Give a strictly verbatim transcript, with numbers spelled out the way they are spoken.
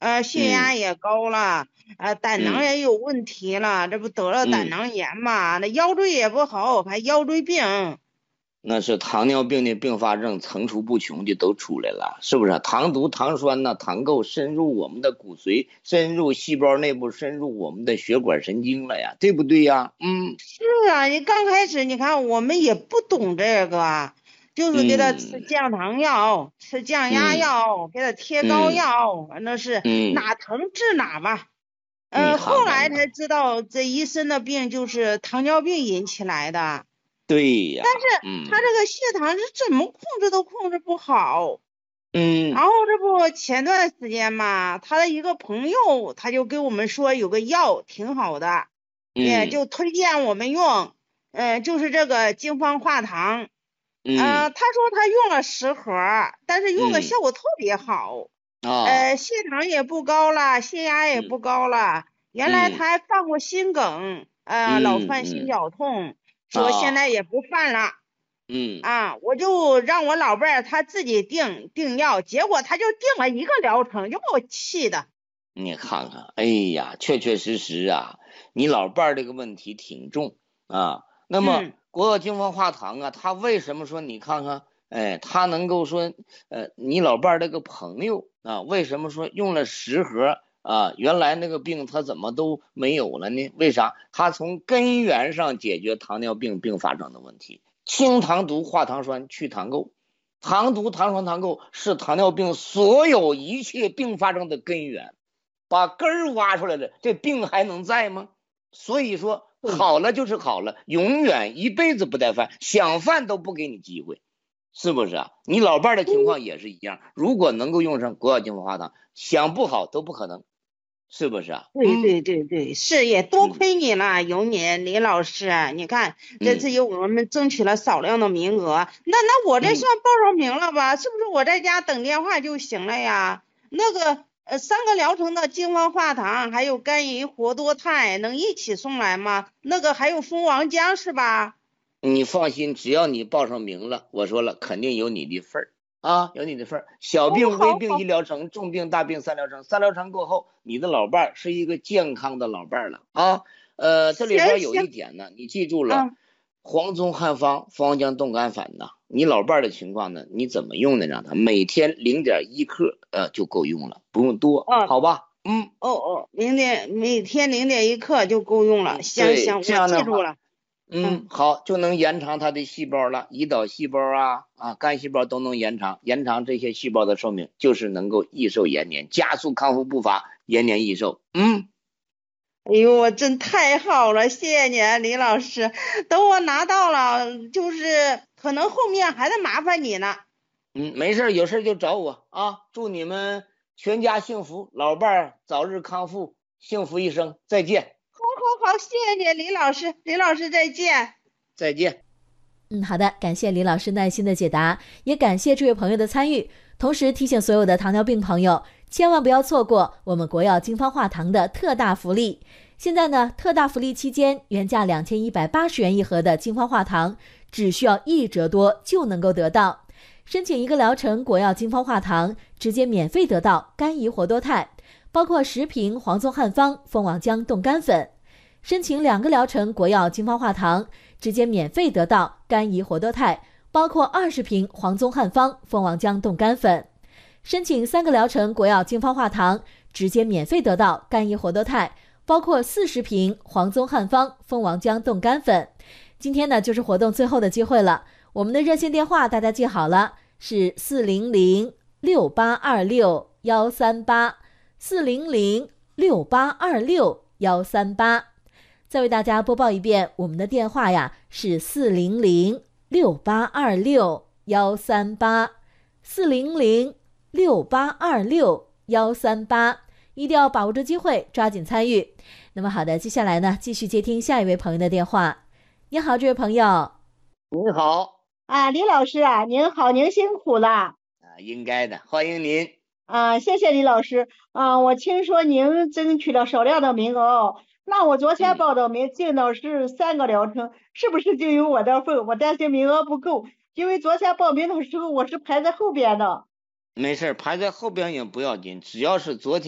呃，血压嗯也高了，呃，胆囊嗯也有问题了，这不得了胆嗯， 囊炎嘛？那腰椎也不好，还腰椎病。 那是糖尿病的并发症层出不穷的都出来了，是不是？糖毒、糖酸呐、糖垢深入我们的骨髓，深入细胞内部，深入我们的血管神经了呀，对不对呀？嗯是啊，你刚开始你看我们也不懂这个，就是给他吃嗯降糖药、吃降压嗯药，给他贴膏嗯药，反正是嗯， 哪疼治哪吧。 你呃，后看看呢？ 来才知道这一身的病就是糖尿病引起来的， 对呀， 他嗯这个血糖是怎么控制都控制不好。 嗯然后这不前段时间嘛，他的一个朋友他就给我们说有个药挺好的，也嗯就推荐我们用，呃，就是这个经方化糖。 嗯呃，他说他用了十盒，但是用的嗯效果特别好， 啊呃，血糖也不高了，血压也嗯不高了。原来嗯他还犯过心梗，呃，老犯心嗯嗯绞痛，说现啊在也不犯了。 嗯。 啊，我就让我老伴儿他自己订订药，结果他就订了一个疗程，就给我气的。 你看看，哎呀，确确实实啊，你老伴儿这个问题挺重啊。那么嗯国药精华化糖啊，他为什么说你看看，哎，他能够说，呃，你老伴儿这个朋友啊，为什么说用了十盒啊，原来那个病他怎么都没有了呢？为啥？他从根源上解决糖尿病并发症的问题，清糖毒化糖酸去糖垢。糖毒、糖酸、糖垢是糖尿病所有一切并发症的根源。把根儿挖出来了，这病还能在吗？所以说对， 好了就是好了，永远一辈子不带犯，想犯都不给你机会，是不是啊？你老伴儿的情况也是一样，如果能够用上国药精华化糖，想不好都不可能，是不是啊？嗯对对对对，是也多嗯亏你了，有你李老师，你看这次嗯有我们争取了少量的名额，那那我这嗯， 算报上名了吧？是不是我在家等电话就行了呀？那个呃三个疗程的精方化糖还有甘银活多肽能一起送来吗？那个还有蜂王浆是吧？ 你放心，只要你报上名了，我说了，肯定有你的份儿啊，有你的份儿。小哦， 病、微病好好， 一疗程，重病、大病三疗程，三疗程过后，你的老伴儿是一个健康的老伴儿了啊。呃，这里边有一行行， 点呢，你记住了， 嗯。 黄宗汉方、蜂王浆冻干粉呐，你老伴儿的情况呢，你怎么用呢？让他每天零点一克，呃，就够用了，不用多， 哦好吧？嗯哦哦，零点每天零点一克就够用了。 嗯，对， 行行， 这我样的话。 记住了。嗯， 嗯，好，就能延长它的细胞了，胰岛细胞啊啊，肝细胞都能延长，延长这些细胞的寿命，就是能够益寿延年，加速康复步伐，延年益寿。嗯哎呦，我真太好了，谢谢你啊，李老师。等我拿到了，就是可能后面还得麻烦你呢。 嗯，没事，有事就找我啊！祝你们全家幸福，老伴儿早日康复，幸福一生，再见， 好好，谢谢你，李老师，李老师再见。 再见。 嗯，好的，感谢李老师耐心的解答，也感谢这位朋友的参与。同时提醒所有的糖尿病朋友，千万不要错过我们国药精方化糖的特大福利。现在呢，特大福利期间，原价两千一百八十元一盒的精方化糖，只需要一折多就能够得到。申请一个疗程国药精方化糖，直接免费得到甘怡活多肽，包括十瓶黄宗汉方蜂王浆冻干粉。申请两个疗程国药精方化糖，直接免费得到甘怡活多肽，包括二十瓶黄宗汉方蜂王浆冻干粉。申请三个疗程国药精方化糖，直接免费得到甘怡活多肽，包括四十瓶黄宗汉方蜂王浆冻干粉。今天呢，就是活动最后的机会了，我们的热线电话大家记好了，是四零零六八二六幺三八，四零零六八二六幺三八。再为大家播报一遍，我们的电话呀是四零零六八二六幺三八，四零零六八二六幺三八，一定要把握住机会，抓紧参与。那么好的，接下来呢，继续接听下一位朋友的电话。你好，这位朋友。 您好啊，李老师啊，您好，您辛苦了。 啊，应该的，欢迎您。 啊，谢谢李老师。啊，我听说您争取了少量的名额哦。那我昨天嗯， 报的名进的是三个疗程，是不是就有我的份？我担心名额不够，因为昨天报名的时候我是排在后边的。 没事，排在后边也不要紧，只要是昨天。